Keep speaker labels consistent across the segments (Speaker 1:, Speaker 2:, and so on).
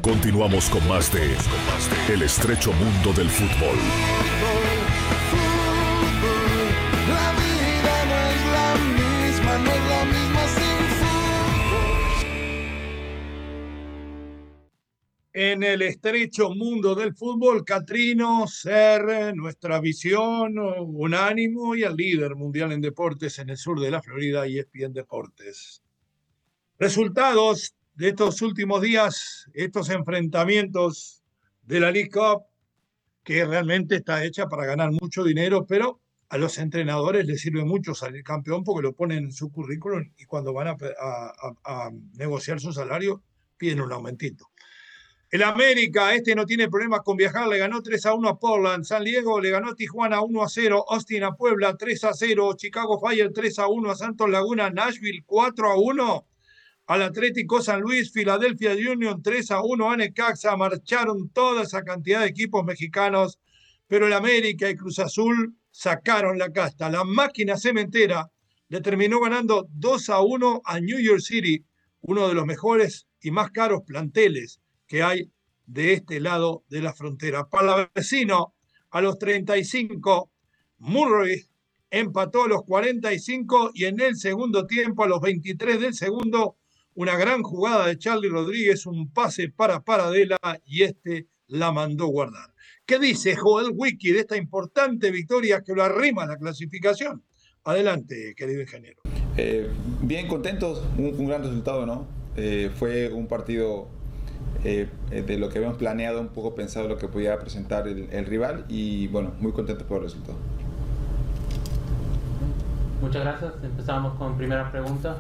Speaker 1: Continuamos con más de El estrecho mundo del fútbol.
Speaker 2: La vida no es la misma sin fútbol.
Speaker 3: En el estrecho mundo del fútbol, Catrino, ser nuestra visión, unánimo y el líder mundial en deportes en el sur de la Florida, ESPN Deportes. Resultados de estos últimos días, estos enfrentamientos de la League Cup, que realmente está hecha para ganar mucho dinero, pero a los entrenadores les sirve mucho salir campeón porque lo ponen en su currículum y cuando van a negociar su salario piden un aumentito. El América, no tiene problemas con viajar, le ganó 3-1 a Portland. San Diego le ganó a Tijuana 1-0, Austin a Puebla 3-0, Chicago Fire 3-1 a Santos Laguna, Nashville 4-1 al Atlético San Luis, Philadelphia Union 3-1 a Necaxa. Marcharon toda esa cantidad de equipos mexicanos, pero el América y Cruz Azul sacaron la casta. La máquina cementera le terminó ganando 2-1 a New York City, uno de los mejores y más caros planteles que hay de este lado de la frontera. Palavecino a los 35, Murray empató a los 45 y en el segundo tiempo, a los 23 del segundo, una gran jugada de Charly Rodríguez, un pase para Paradela y la mandó guardar. ¿Qué dice Joel Wiki de esta importante victoria que lo arrima a la clasificación? Adelante, querido ingeniero.
Speaker 4: Bien contentos, un gran resultado, ¿no? Fue un partido de lo que habíamos planeado, un poco pensado lo que podía presentar el rival y bueno, muy contentos por el resultado.
Speaker 5: Muchas gracias. Empezamos con primera pregunta.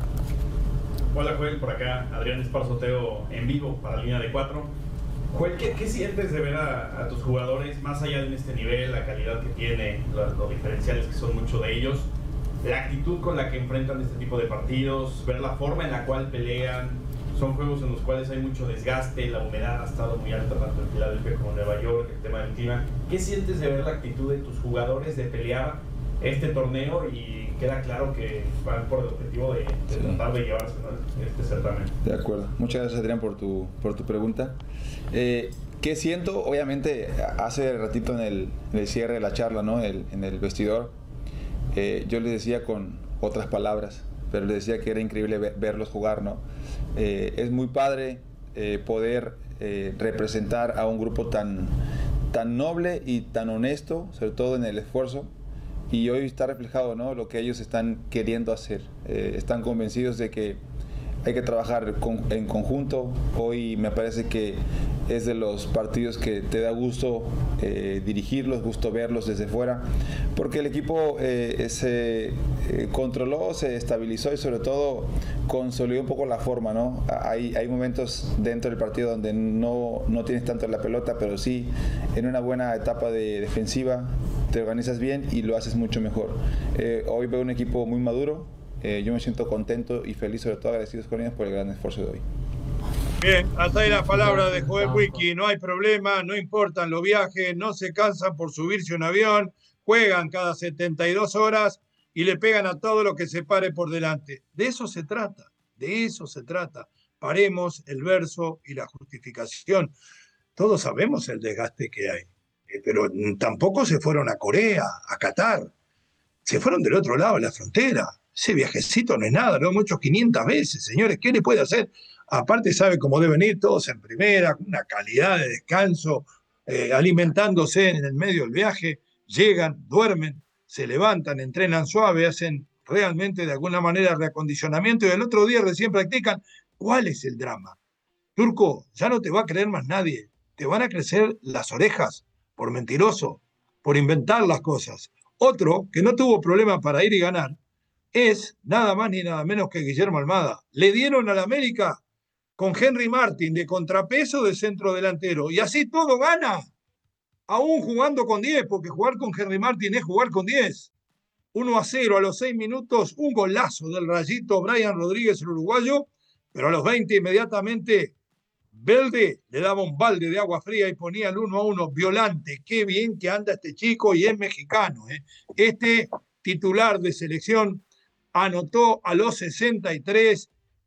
Speaker 6: Hola Joel, por acá Adrián Esparzoteo en vivo para Línea de 4. Joel, ¿qué sientes de ver a tus jugadores más allá de este nivel, la calidad que tiene, los diferenciales que son muchos de ellos, la actitud con la que enfrentan este tipo de partidos, ver la forma en la cual pelean? Son juegos en los cuales hay mucho desgaste, la humedad ha estado muy alta tanto en Filadelfia como en Nueva York, el tema del clima. ¿Qué sientes de ver la actitud de tus jugadores de pelear este torneo? Y queda claro que van por el objetivo de tratar de llevarse, ¿no?, este certamen.
Speaker 4: De acuerdo. Muchas gracias, Adrián, por tu pregunta. ¿Qué siento? Obviamente, hace ratito en el cierre de la charla, ¿no?, en el vestidor, yo les decía con otras palabras, pero les decía que era increíble verlos jugar, ¿no? Es muy padre poder representar a un grupo tan noble y tan honesto, sobre todo en el esfuerzo, y hoy está reflejado, ¿no?, lo que ellos están queriendo hacer. Están convencidos de que hay que trabajar en conjunto. Hoy me parece que es de los partidos que te da gusto dirigirlos, gusto verlos desde fuera, porque el equipo se controló, se estabilizó y sobre todo consolidó un poco la forma, ¿no? Hay momentos dentro del partido donde no tienes tanto la pelota, pero sí en una buena etapa de defensiva te organizas bien y lo haces mucho mejor. Hoy veo un equipo muy maduro. Yo me siento contento y feliz, sobre todo agradecidos con ellos por el gran esfuerzo de hoy.
Speaker 3: Bien, hasta ahí la palabra de Joel Wiki. No hay problema, no importan los viajes, no se cansan por subirse a un avión, juegan cada 72 horas y le pegan a todo lo que se pare por delante. De eso se trata, de eso se trata. Paremos el verso y la justificación. Todos sabemos el desgaste que hay, pero tampoco se fueron a Corea, a Qatar. Se fueron del otro lado de la frontera. Ese viajecito no es nada, lo hemos hecho 500 veces, señores. ¿Qué le puede hacer? Aparte sabe cómo deben ir todos en primera, con una calidad de descanso, alimentándose en el medio del viaje, llegan, duermen, se levantan, entrenan suave, hacen realmente de alguna manera reacondicionamiento y el otro día recién practican. ¿Cuál es el drama? Turco, ya no te va a creer más nadie. Te van a crecer las orejas por mentiroso, por inventar las cosas. Otro que no tuvo problema para ir y ganar es nada más ni nada menos que Guillermo Almada. Le dieron al América con Henry Martin de contrapeso de centro delantero y así todo gana, aún jugando con 10, porque jugar con Henry Martin es jugar con 10. 1-0 a los 6 minutos, un golazo del Rayito Brian Rodríguez, el uruguayo, pero a los 20 inmediatamente Velde le daba un balde de agua fría y ponía el 1-1. Violante, qué bien que anda este chico y es mexicano. Este titular de selección anotó a los 63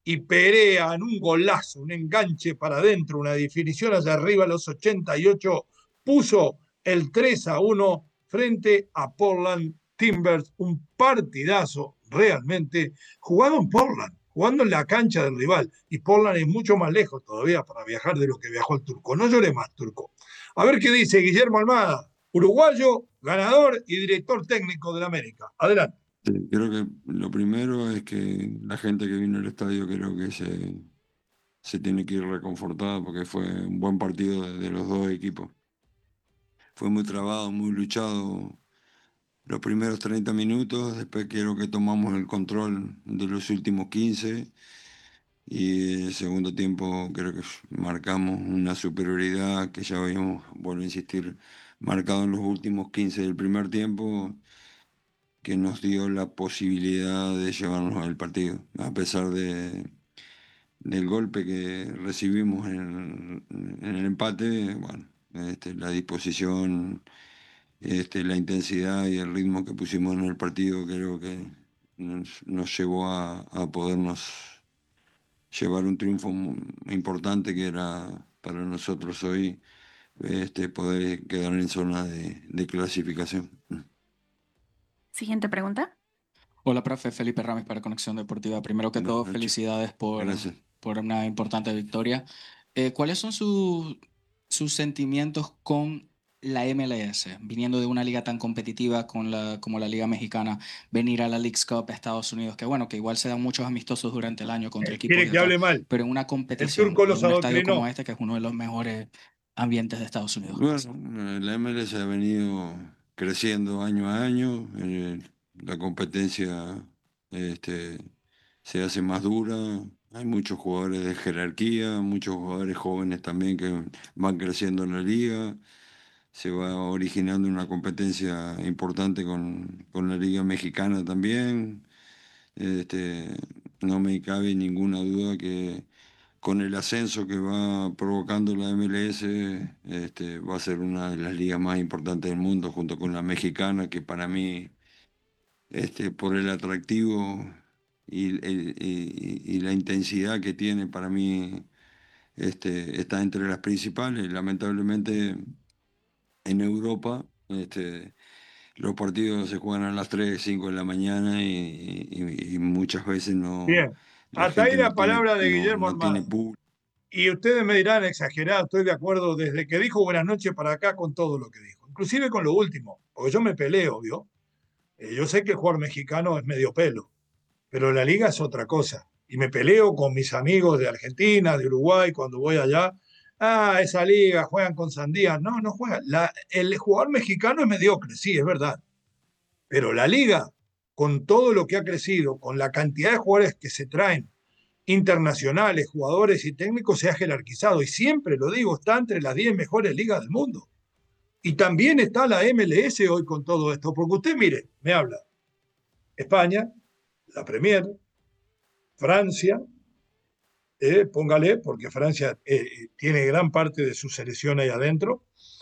Speaker 3: y Perea en un golazo, un enganche para adentro, una definición hacia arriba a los 88, puso el 3-1 frente a Portland Timbers, un partidazo realmente jugado en Portland, jugando en la cancha del rival, y Portland es mucho más lejos todavía para viajar de lo que viajó el Turco. No llore más, Turco. A ver qué dice Guillermo Almada, uruguayo, ganador y director técnico del América. Adelante.
Speaker 7: Sí, creo que lo primero es que la gente que vino al estadio creo que se tiene que ir reconfortada porque fue un buen partido de los dos equipos. Fue muy trabado, muy luchado los primeros 30 minutos, después creo que tomamos el control de los últimos 15 y el segundo tiempo creo que marcamos una superioridad que ya habíamos, vuelvo a insistir, marcado en los últimos 15 del primer tiempo, que nos dio la posibilidad de llevarnos al partido, a pesar del golpe que recibimos en el empate. Bueno, la disposición, la intensidad y el ritmo que pusimos en el partido creo que nos llevó a podernos llevar un triunfo importante que era para nosotros hoy, poder quedar en zona de clasificación.
Speaker 8: Siguiente pregunta.
Speaker 9: Hola, profe. Felipe Ramis para Conexión Deportiva. Primero que todo,
Speaker 7: Buenas noches.
Speaker 9: felicidades
Speaker 7: Gracias.
Speaker 9: por una importante victoria. ¿Cuáles son sus sentimientos con la MLS? Viniendo de una liga tan competitiva como la Liga Mexicana, venir a la Leagues Cup a Estados Unidos, que igual se dan muchos amistosos durante el año contra equipos
Speaker 3: Quiere
Speaker 9: de
Speaker 3: que
Speaker 9: acá,
Speaker 3: hable mal.
Speaker 9: pero en una competición,
Speaker 3: Turco
Speaker 9: en
Speaker 3: los
Speaker 9: un estadio
Speaker 3: adoctrinó.
Speaker 9: como este, que es uno de los mejores ambientes de Estados Unidos.
Speaker 7: Bueno, la MLS ha venido creciendo año a año, la competencia se hace más dura, hay muchos jugadores de jerarquía, muchos jugadores jóvenes también que van creciendo en la liga, se va originando una competencia importante con la Liga Mexicana también. No me cabe ninguna duda que con el ascenso que va provocando la MLS, va a ser una de las ligas más importantes del mundo, junto con la mexicana, que para mí, por el atractivo y la intensidad que tiene, para mí, está entre las principales. Lamentablemente, en Europa, los partidos se juegan a las 3, 5 de la mañana y muchas veces no.
Speaker 3: Bien.
Speaker 7: La
Speaker 3: Hasta ahí
Speaker 7: gente
Speaker 3: la
Speaker 7: no tiene,
Speaker 3: palabra de Guillermo
Speaker 7: no tiene
Speaker 3: Almada.
Speaker 7: público.
Speaker 3: Y ustedes me dirán exagerado, estoy de acuerdo desde que dijo buenas noches para acá con todo lo que dijo, inclusive con lo último, porque yo me peleo, ¿vio? Yo sé que el jugador mexicano es medio pelo, pero la liga es otra cosa. Y me peleo con mis amigos de Argentina, de Uruguay, cuando voy allá. Ah, esa liga, juegan con sandía. No, no juegan. El jugador mexicano es mediocre, sí, es verdad. Pero la liga, con todo lo que ha crecido, con la cantidad de jugadores que se traen, internacionales, jugadores y técnicos, se ha jerarquizado. Y siempre lo digo, está entre las 10 mejores ligas del mundo. Y también está la MLS hoy con todo esto. Porque usted, mire, me habla España, la Premier, Francia, póngale, porque Francia tiene gran parte de su selección ahí adentro.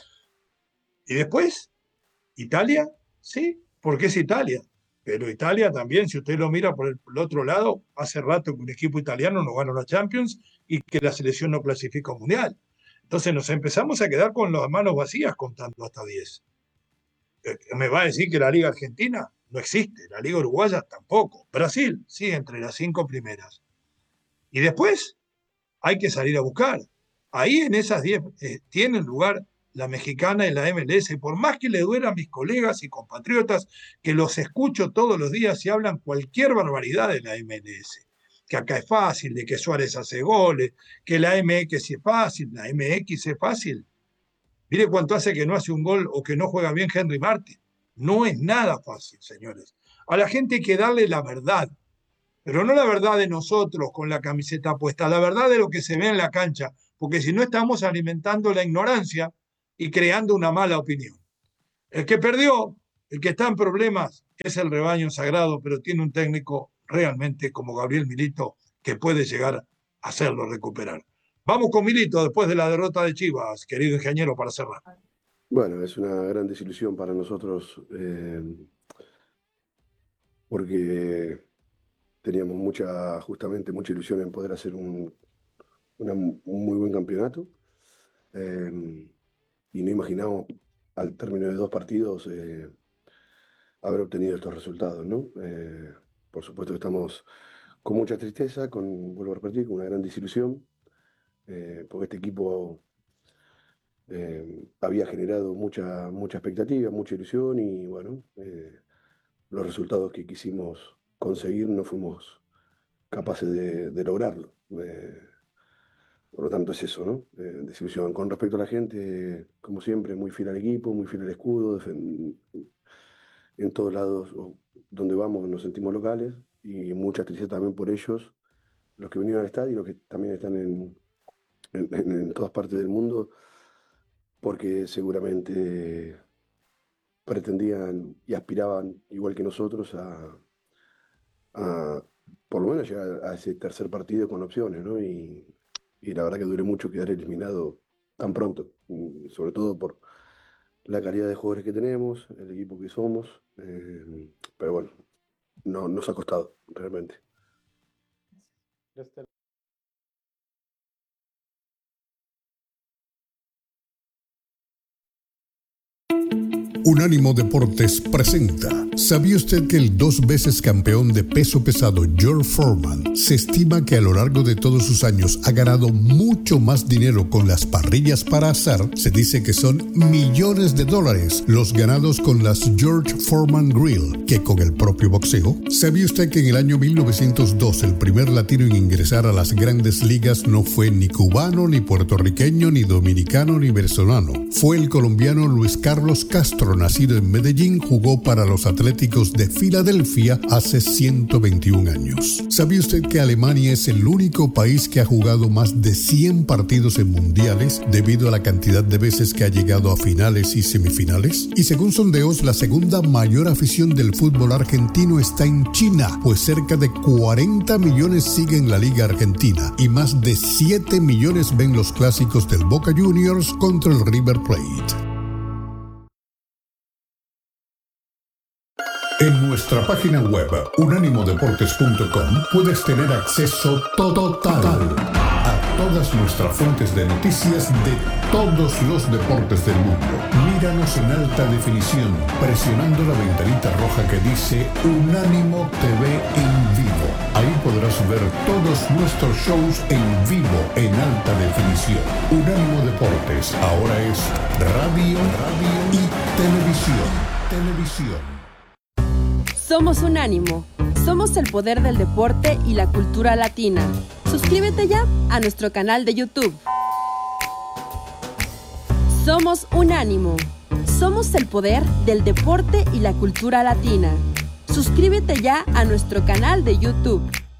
Speaker 3: Y después, Italia, sí, porque es Italia. Pero Italia también, si usted lo mira por el otro lado, hace rato que un equipo italiano no gana la Champions y que la selección no clasifica al Mundial. Entonces nos empezamos a quedar con las manos vacías contando hasta 10. ¿Me va a decir que la Liga Argentina no existe? La Liga Uruguaya tampoco. Brasil, sí, entre las 5 primeras. Y después hay que salir a buscar. Ahí en esas 10 tienen lugar la mexicana y la MLS, por más que le duelan a mis colegas y compatriotas, que los escucho todos los días y hablan cualquier barbaridad de la MLS. Que acá es fácil, de que Suárez hace goles, que la MX es fácil, la MX es fácil. Mire cuánto hace que no hace un gol o que no juega bien Henry Martin. No es nada fácil, señores. A la gente hay que darle la verdad, pero no la verdad de nosotros con la camiseta puesta, la verdad de lo que se ve en la cancha, porque si no estamos alimentando la ignorancia y creando una mala opinión. El que perdió, el que está en problemas, es el rebaño sagrado, pero tiene un técnico realmente como Gabriel Milito que puede llegar a hacerlo recuperar. Vamos con Milito después de la derrota de Chivas, querido ingeniero, para cerrar.
Speaker 10: Bueno, es una gran desilusión para nosotros porque teníamos justamente mucha ilusión en poder hacer un muy buen campeonato. Y no imaginamos, al término de 2 partidos, haber obtenido estos resultados, ¿no? Por supuesto que estamos con mucha tristeza, vuelvo a repetir, con una gran desilusión, porque este equipo había generado mucha expectativa, mucha ilusión y bueno, los resultados que quisimos conseguir no fuimos capaces de lograrlo. Por lo tanto es eso, ¿no? Desilusión. Con respecto a la gente, como siempre, muy fiel al equipo, muy fiel al escudo, en todos lados donde vamos nos sentimos locales y mucha tristeza también por ellos, los que vinieron al estadio y los que también están en todas partes del mundo, porque seguramente pretendían y aspiraban, igual que nosotros, a por lo menos llegar a ese tercer partido con opciones, ¿no? Y la verdad que duele mucho quedar eliminado tan pronto, sobre todo por la calidad de jugadores que tenemos, el equipo que somos, pero bueno, no nos ha costado realmente.
Speaker 1: Unánimo Deportes presenta. ¿Sabía usted que el 2 veces campeón de peso pesado George Foreman se estima que a lo largo de todos sus años ha ganado mucho más dinero con las parrillas para asar? Se dice que son millones de dólares los ganados con las George Foreman Grill que con el propio boxeo. ¿Sabía usted que en el año 1902 el primer latino en ingresar a las grandes ligas no fue ni cubano, ni puertorriqueño, ni dominicano, ni venezolano? Fue el colombiano Luis Carlos Castro, nacido en Medellín, jugó para los Atléticos de Filadelfia hace 121 años. ¿Sabía usted que Alemania es el único país que ha jugado más de 100 partidos en mundiales debido a la cantidad de veces que ha llegado a finales y semifinales? Y según sondeos, la segunda mayor afición del fútbol argentino está en China, pues cerca de 40 millones siguen la Liga Argentina y más de 7 millones ven los clásicos del Boca Juniors contra el River Plate. En nuestra página web, unánimodeportes.com, puedes tener acceso total a todas nuestras fuentes de noticias de todos los deportes del mundo. Míranos en alta definición, presionando la ventanita roja que dice Unánimo TV en vivo. Ahí podrás ver todos nuestros shows en vivo, en alta definición. Unánimo Deportes, ahora es radio y televisión.
Speaker 11: Somos Unánimo. Somos el poder del deporte y la cultura latina. Suscríbete ya a nuestro canal de YouTube. Somos Unánimo. Somos el poder del deporte y la cultura latina. Suscríbete ya a nuestro canal de YouTube.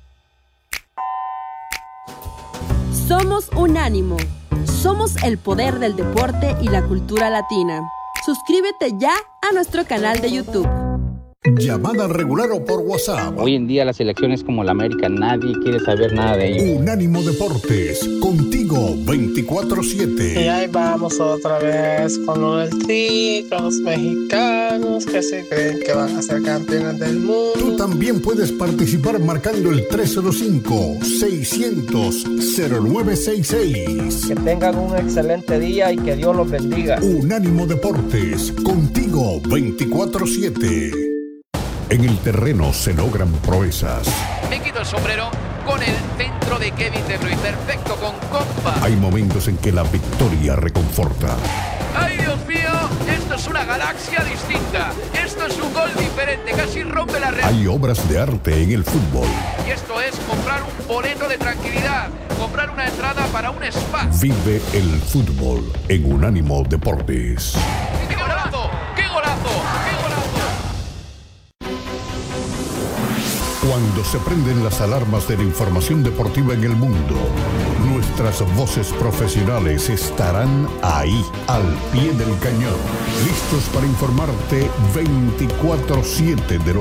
Speaker 11: Somos Unánimo. Somos el poder del deporte y la cultura latina. Suscríbete ya a nuestro canal de YouTube.
Speaker 1: Llamada regular o por WhatsApp.
Speaker 12: Hoy en día las elecciones como la América, nadie quiere saber nada de ello.
Speaker 1: Unánimo Deportes, contigo 24/7.
Speaker 13: Y ahí vamos otra vez con lo del Tri, con los mexicanos que se creen que van a ser campeones del mundo.
Speaker 1: Tú también puedes participar marcando el 305-600-0966.
Speaker 14: Que tengan un excelente día y que Dios los bendiga.
Speaker 1: Unánimo Deportes, contigo 24/7. En el terreno se logran proezas.
Speaker 15: Me quito el sombrero con el centro de Kevin De Bruyne. Perfecto, con compa.
Speaker 1: Hay momentos en que la victoria reconforta.
Speaker 15: ¡Ay, Dios mío! Esto es una galaxia distinta. Esto es un gol diferente. Casi rompe la red.
Speaker 1: Hay obras de arte en el fútbol.
Speaker 15: Y esto es comprar un boleto de tranquilidad. Comprar una entrada para un spa.
Speaker 1: Vive el fútbol en Unánimo Deportes.
Speaker 15: ¡Qué golazo! ¡Qué golazo! ¡Qué golazo!
Speaker 1: Cuando se prenden las alarmas de la información deportiva en el mundo, nuestras voces profesionales estarán ahí, al pie del cañón, listos para informarte 24/7 de lo